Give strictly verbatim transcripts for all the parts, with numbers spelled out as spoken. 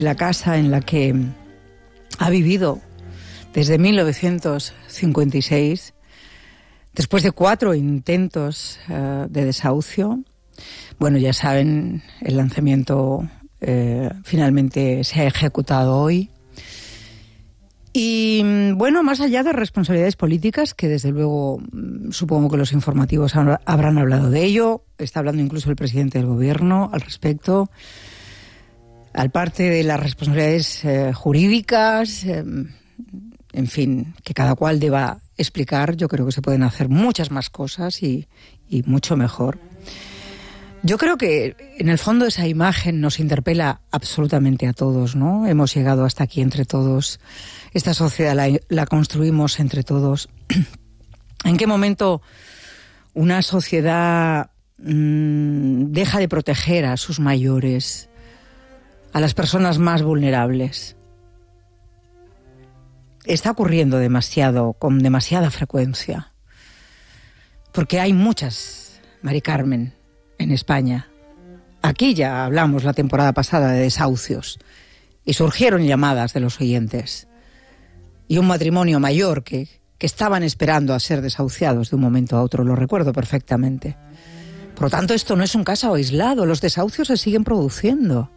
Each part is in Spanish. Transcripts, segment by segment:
La casa en la que ha vivido desde mil novecientos cincuenta y seis, después de cuatro intentos uh, de desahucio. Bueno, ya saben, el lanzamiento eh, finalmente se ha ejecutado hoy. Y bueno, más allá de responsabilidades políticas, que desde luego supongo que los informativos habrán hablado de ello, está hablando incluso el presidente del gobierno al respecto, al parte de las responsabilidades eh, jurídicas, eh, en fin, que cada cual deba explicar. Yo creo que se pueden hacer muchas más cosas y, y mucho mejor. Yo creo que en el fondo esa imagen nos interpela absolutamente a todos, ¿no? Hemos llegado hasta aquí entre todos. Esta sociedad la, la construimos entre todos. ¿En qué momento una sociedad mmm, deja de proteger a sus mayores, a las personas más vulnerables? Está ocurriendo demasiado, con demasiada frecuencia. Porque hay muchas, Mari Carmen, en España. Aquí ya hablamos la temporada pasada de desahucios y surgieron llamadas de los oyentes. Y un matrimonio mayor que, que estaban esperando a ser desahuciados de un momento a otro, lo recuerdo perfectamente. Por lo tanto, esto no es un caso aislado, los desahucios se siguen produciendo.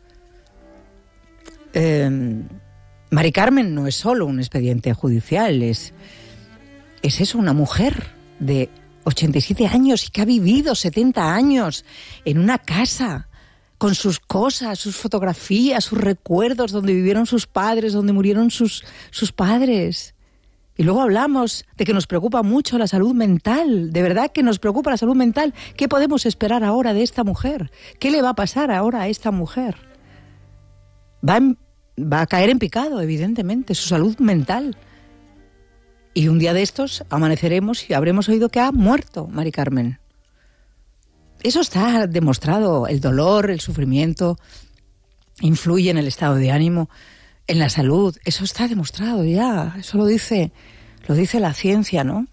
Eh, Mari Carmen no es solo un expediente judicial, es, es eso, una mujer de ochenta y siete años y que ha vivido setenta años en una casa con sus cosas, sus fotografías, sus recuerdos, donde vivieron sus padres, donde murieron sus, sus padres. Y luego hablamos de que nos preocupa mucho la salud mental. De verdad que nos preocupa la salud mental. ¿Qué podemos esperar ahora de esta mujer? ¿Qué le va a pasar ahora a esta mujer? Va, en, va a caer en picado, evidentemente, su salud mental. Y un día de estos amaneceremos y habremos oído que ha muerto Mari Carmen. Eso está demostrado. El dolor, el sufrimiento influye en el estado de ánimo, en la salud. Eso está demostrado ya. Eso lo dice, lo dice la ciencia, ¿no?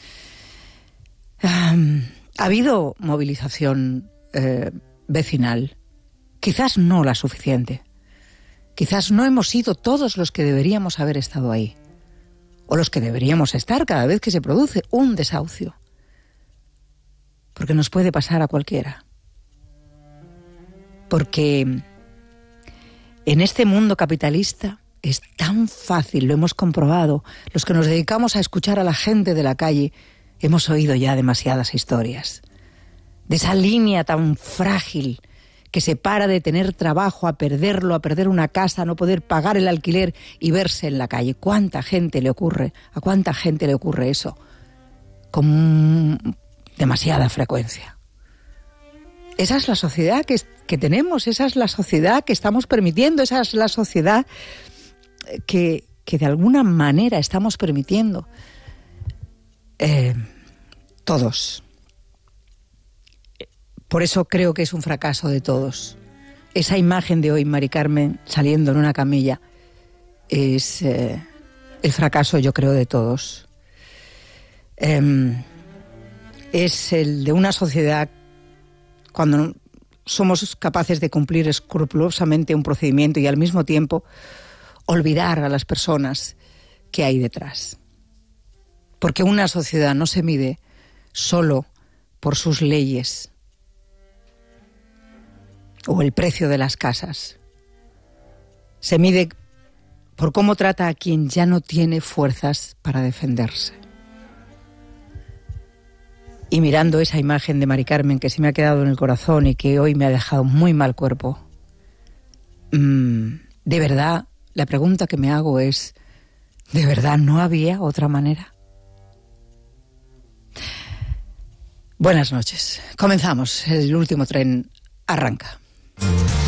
Um, ha habido movilización eh, vecinal. Quizás no la suficiente. Quizás no hemos sido todos los que deberíamos haber estado ahí. O los que deberíamos estar cada vez que se produce un desahucio. Porque nos puede pasar a cualquiera. Porque en este mundo capitalista es tan fácil, lo hemos comprobado. Los que nos dedicamos a escuchar a la gente de la calle, hemos oído ya demasiadas historias. De esa línea tan frágil que se para de tener trabajo a perderlo, a perder una casa, a no poder pagar el alquiler y verse en la calle. ¿Cuánta gente le ocurre? ¿A cuánta gente le ocurre eso? Con demasiada frecuencia. Esa es la sociedad que, que tenemos, esa es la sociedad que estamos permitiendo, esa es la sociedad que, que de alguna manera estamos permitiendo. Eh, todos. Por eso creo que es un fracaso de todos. Esa imagen de hoy, Mari Carmen saliendo en una camilla, es eh, el fracaso, yo creo, de todos. Eh, es el de una sociedad cuando somos capaces de cumplir escrupulosamente un procedimiento y al mismo tiempo olvidar a las personas que hay detrás. Porque una sociedad no se mide solo por sus leyes o el precio de las casas. Se mide por cómo trata a quien ya no tiene fuerzas para defenderse. Y mirando esa imagen de Mari Carmen que se me ha quedado en el corazón y que hoy me ha dejado muy mal cuerpo, mmm, de verdad, la pregunta que me hago es, ¿de verdad no había otra manera? Buenas noches. Comenzamos. El último tren arranca.